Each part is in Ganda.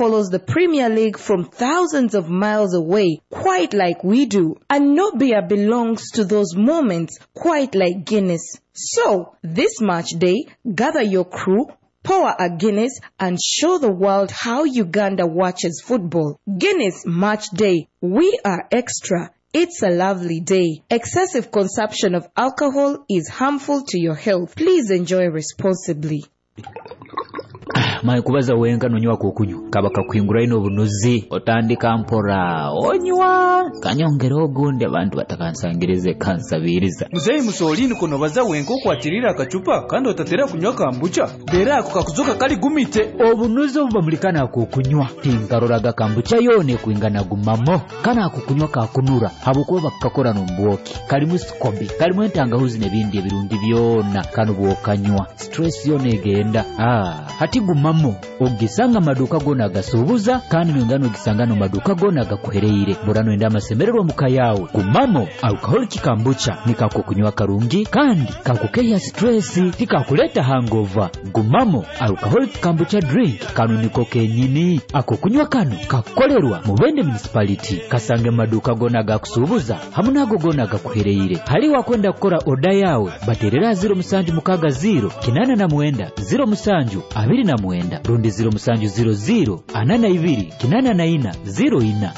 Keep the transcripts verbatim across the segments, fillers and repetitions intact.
follows the Premier League from thousands of miles away, quite like we do. And no beer belongs to those moments, quite like Guinness. So, this match day, gather your crew, pour a Guinness, and show the world how Uganda watches football. Guinness Match Day. We are extra. It's a lovely day. Excessive consumption of alcohol is harmful to your health. Please enjoy responsibly. Mai kubaza wenga nonywa kukunyu kabaka kwingura ino bunuzi otandika mpora onywa kanyongera ogunde abantu batakansangirize kansabiriza muzeyi musolini kono baza wenga okwatirira akacupa kandi otatera kunywa kambucha bera ako kakuzoka kali gumite obunuzi obubamulikana kukunywa tingaroraga kambucha yone kuingana gumamo kana kukunywa kakunura habukuba bakakora nomboki kali musikobi kali mwentangahuzi nebindi ebirungi byona kanu bwokanywa stress yone egenda ah hati gumamo ogisanga maduka gona gasubuza kandi nongano gisangano maduka gona gakuhereire burano enda masemerero mukayawe gumamo alcohol kikambucha nikakukunywa karungi kandi kakukeya stress tikakuleta hangover gumamo alcohol kikambucha drink kanu niko kenyini akokunywa kanu kakolerwa mu Bende municipality kasange maduka gona gakusubuza hamunago gona gakuhereire hali wakwenda kukora oda yawe baterera zero musanju mukaga zero kinana na muenda zero musanju abiri na muenda rundi zero musanju zero zero anana ibiri kinana na ina zero ina.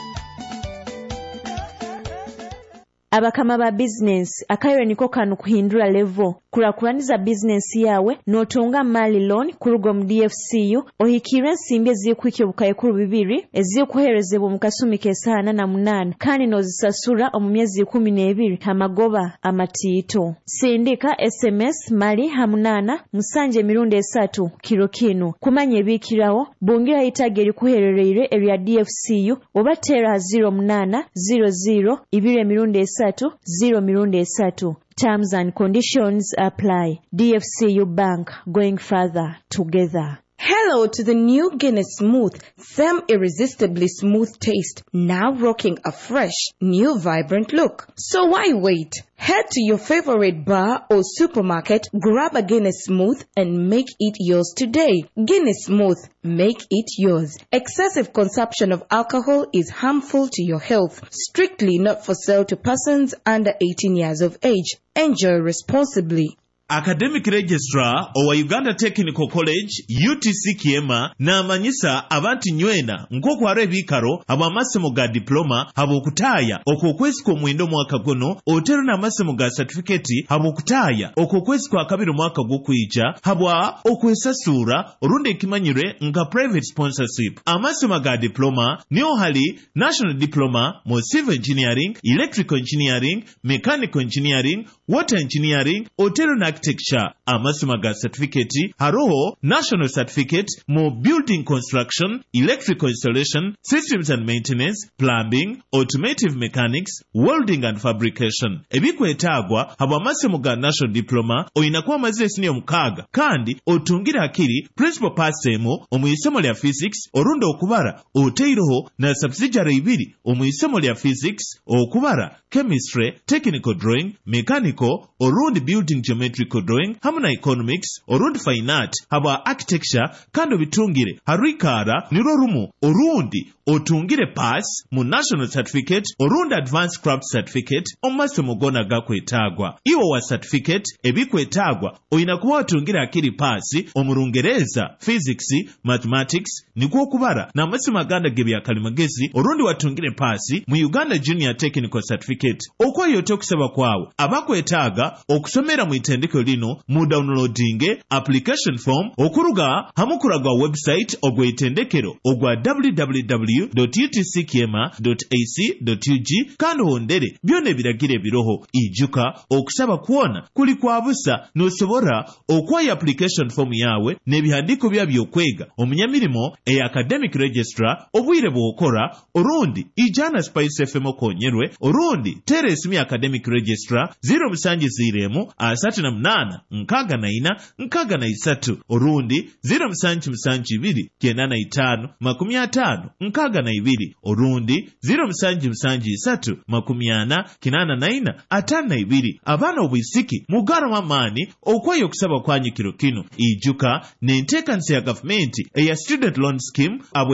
Abakama ba business akayo niko kanu kuhindura level kurakuraniza business yawe notunga mali loan kurugo mu D F C U ohikira nsimbe zikwikyo bukaye kuru bibiri ezikuherezebwa mu kasumi kesana na munana kandi nozisasura omu myezi kumi n'ebiri hamagoba amatito sindika S M S mali hamunana musanje mirundi esatu kiro kino kumanye ebikirawo bungira itageri kuherereire area D F C U obatera zero munana zero zero ibire mirundi esatu zero mirundi esatu. Terms and conditions apply. D F C U Bank, going further together. Hello to the new Guinness Smooth, same irresistibly smooth taste, now rocking a fresh, new vibrant look. So why wait? Head to your favorite bar or supermarket, grab a Guinness Smooth and make it yours today. Guinness Smooth, make it yours. Excessive consumption of alcohol is harmful to your health. Strictly not for sale to persons under eighteen years of age. Enjoy responsibly. Academic Registrar owa Uganda Technical College U T C Kiema na amanyisa abantu nywena nkoko arebikaro aba masemo ga diploma habo kutaya okokwesi ko mwendo mwaka gono otero na masemo ga certificate habo kutaya okokwesi kwa kabiro mwaka gokuija habwa okwesasura orunde kimanyire nga private sponsorship amasemo ga diploma niyo hali national diploma mo civil engineering, electrical engineering, mechanical engineering, water engineering, otero na architecture amasoma ga certificate haroho national certificate mo building construction, electrical installation, systems and maintenance, plumbing, automotive mechanics, welding and fabrication. Ebikwetagwa haba amasemo ga national diploma oyinakuwa mazire senior mukaga kandi otungira akiri principal passemo omuyisemo lya physics orundo okubara oteiroho na subsidiary ibiri omuyisemo lya physics okubara chemistry, technical drawing, mechanical orundi building geometrical drawing hamuna economics orundi fine art haba architecture kando bitungire harikara niro rumu orundi otungire pass mu national certificate orundi advanced craft certificate omasemo gona gakwetagwa iwo wa certificate ebikwetagwa oyina kuba otungire akiri pass omurungereza physics mathematics nikuo kubara na amasemo aganda gebya kalimagezi orundi watungire pass mu Uganda Junior Technical Certificate okwa yote okusaba kwawe abakwetaga okusomera mu itendeko lino mu downloading application form okuruga hamukuraga website ogwe itendekero ogwa w w w dot u t c kiema dot a c dot u g kandi hondere byone biragire biroho ijuka okusaba kuona kuli kwa busa nosobora okwa application form yawe nebihandiko byabyo kwega omunyamirimo e academic registrar obwire bwokora orundi ijana Spice F M okonyerwe orundi teresimi academic registrar zero musanji ziremu asatu na mnana nkaga na ina nkaga na isatu orundi zero musanji musanji ibiri kenda na itano makumi atano nkaga na ibiri orundi zero musanji musanji isatu makumi ana kinana na ina atano na ibiri abana obwisiki mugara mamani okwayo kusaba kwanyu kiro kino ijuka nentekansi ya government eya student loan scheme